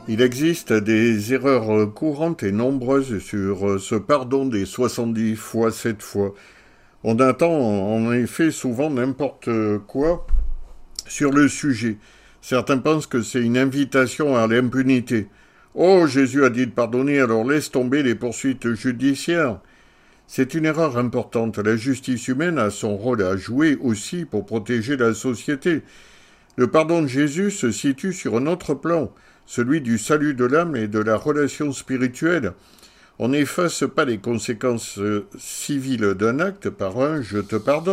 Il existe des erreurs courantes et nombreuses sur ce pardon des 70 fois, 7 fois. On attend en effet souvent n'importe quoi sur le sujet. Certains pensent que c'est une invitation à l'impunité. Oh, Jésus a dit de pardonner, alors laisse tomber les poursuites judiciaires. C'est une erreur importante. La justice humaine a son rôle à jouer aussi pour protéger la société. Le pardon de Jésus se situe sur un autre plan, celui du salut de l'âme et de la relation spirituelle. On n'efface pas les conséquences civiles d'un acte par un « je te pardonne ».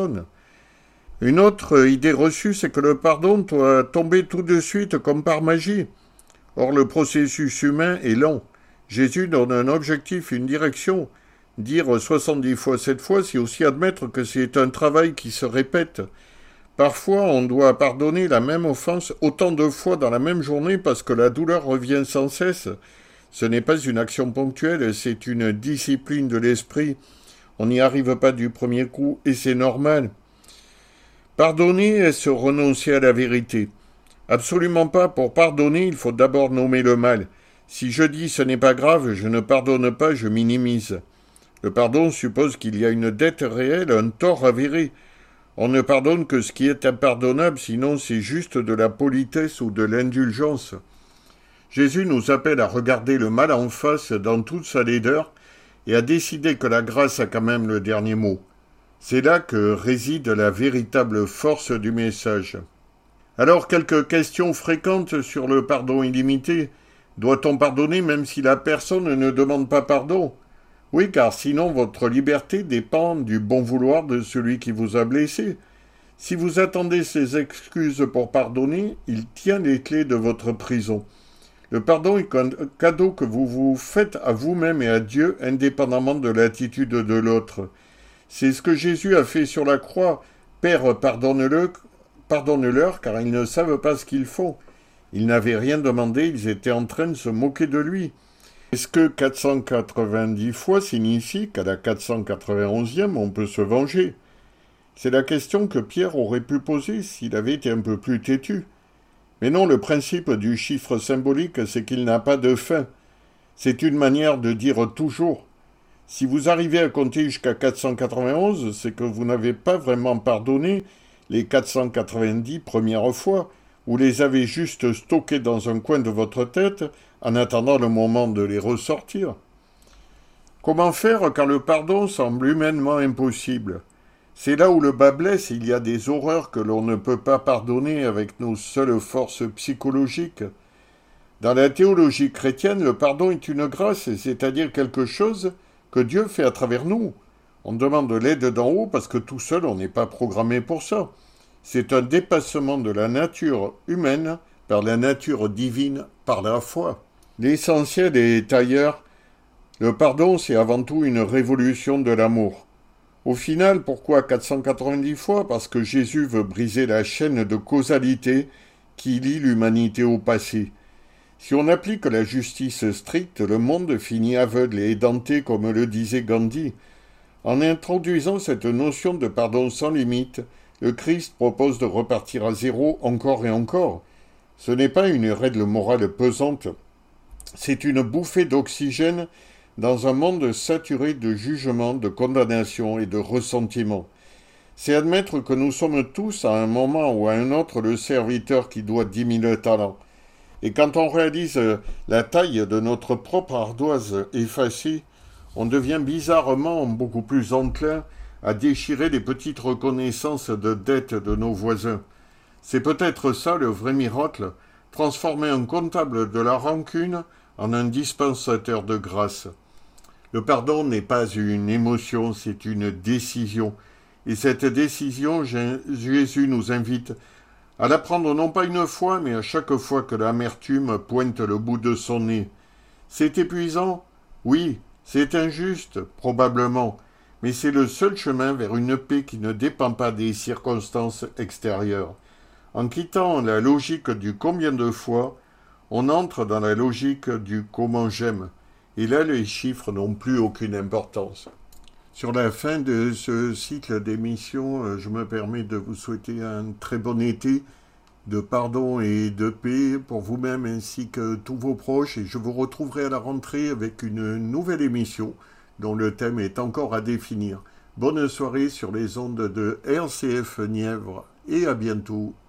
Une autre idée reçue, c'est que le pardon doit tomber tout de suite comme par magie. Or, le processus humain est lent. Jésus donne un objectif, une direction. Dire 70 fois 7 fois, c'est aussi admettre que c'est un travail qui se répète. Parfois, on doit pardonner la même offense autant de fois dans la même journée parce que la douleur revient sans cesse. Ce n'est pas une action ponctuelle, c'est une discipline de l'esprit. On n'y arrive pas du premier coup et c'est normal. Pardonner, est-ce renoncer à la vérité? Absolument pas. Pour pardonner, il faut d'abord nommer le mal. Si je dis ce n'est pas grave, je ne pardonne pas, je minimise. Le pardon suppose qu'il y a une dette réelle, un tort avéré. On ne pardonne que ce qui est impardonnable, sinon c'est juste de la politesse ou de l'indulgence. Jésus nous appelle à regarder le mal en face dans toute sa laideur et à décider que la grâce a quand même le dernier mot. C'est là que réside la véritable force du message. Alors, quelques questions fréquentes sur le pardon illimité. Doit-on pardonner même si la personne ne demande pas pardon? Oui, car sinon votre liberté dépend du bon vouloir de celui qui vous a blessé. Si vous attendez ses excuses pour pardonner, il tient les clés de votre prison. Le pardon est un cadeau que vous vous faites à vous-même et à Dieu, indépendamment de l'attitude de l'autre. C'est ce que Jésus a fait sur la croix. Père, pardonne-leur, car ils ne savent pas ce qu'ils font. Ils n'avaient rien demandé, ils étaient en train de se moquer de lui. Est-ce que 490 fois signifie qu'à la 491e, on peut se venger? C'est la question que Pierre aurait pu poser s'il avait été un peu plus têtu. Mais non, le principe du chiffre symbolique, c'est qu'il n'a pas de fin. C'est une manière de dire toujours. Si vous arrivez à compter jusqu'à 491, c'est que vous n'avez pas vraiment pardonné les 490 premières fois. Vous les avez juste stockés dans un coin de votre tête en attendant le moment de les ressortir. Comment faire quand le pardon semble humainement impossible? C'est là où le bas blesse, il y a des horreurs que l'on ne peut pas pardonner avec nos seules forces psychologiques. Dans la théologie chrétienne, le pardon est une grâce, c'est-à-dire quelque chose que Dieu fait à travers nous. On demande de l'aide d'en haut parce que tout seul, on n'est pas programmé pour ça. C'est un dépassement de la nature humaine par la nature divine par la foi. L'essentiel est ailleurs. Le pardon, c'est avant tout une révolution de l'amour. Au final, pourquoi 490 fois? Parce que Jésus veut briser la chaîne de causalité qui lie l'humanité au passé. Si on applique la justice stricte, le monde finit aveugle et édenté, comme le disait Gandhi. En introduisant cette notion de pardon sans limite, le Christ propose de repartir à zéro encore et encore. Ce n'est pas une règle morale pesante, c'est une bouffée d'oxygène dans un monde saturé de jugement, de condamnation et de ressentiment. C'est admettre que nous sommes tous, à un moment ou à un autre, le serviteur qui doit 10 000 talents. Et quand on réalise la taille de notre propre ardoise effacée, on devient bizarrement beaucoup plus enclin à déchirer les petites reconnaissances de dette de nos voisins. C'est peut-être ça le vrai miracle, transformer un comptable de la rancune en un dispensateur de grâce. Le pardon n'est pas une émotion, c'est une décision. Et cette décision, Jésus nous invite à la prendre non pas une fois, mais à chaque fois que l'amertume pointe le bout de son nez. C'est épuisant? Oui. C'est injuste? Probablement. Mais c'est le seul chemin vers une paix qui ne dépend pas des circonstances extérieures. En quittant la logique du combien de fois, on entre dans la logique du comment j'aime. Et là, les chiffres n'ont plus aucune importance. Sur la fin de ce cycle d'émissions, je me permets de vous souhaiter un très bon été. de pardon et de paix pour vous-même ainsi que tous vos proches. Et je vous retrouverai à la rentrée avec une nouvelle émission dont le thème est encore à définir. Bonne soirée sur les ondes de RCF Nièvre et à bientôt.